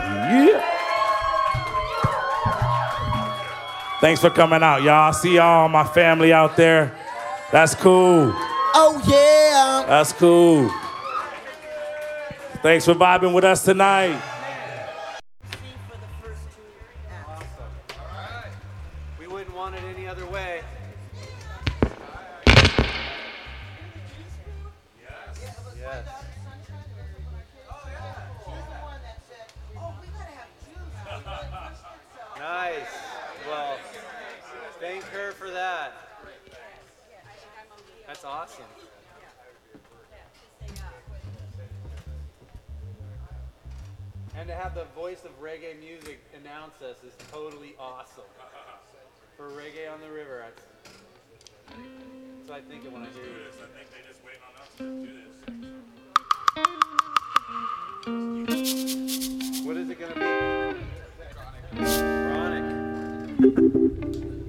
Yeah. Thanks for coming out, y'all. I see y'all, my family out there. That's cool. Oh, yeah. That's cool. Thanks for vibing with us tonight. We wouldn't want it any other way. Yes. Nice. Well, thank her for that. That's awesome. And to have the voice of reggae music announce us is totally awesome. For Reggae on the River, that's what I think of when I hear this. I think they just waiting on us to do this. What is it going to be? Chronic.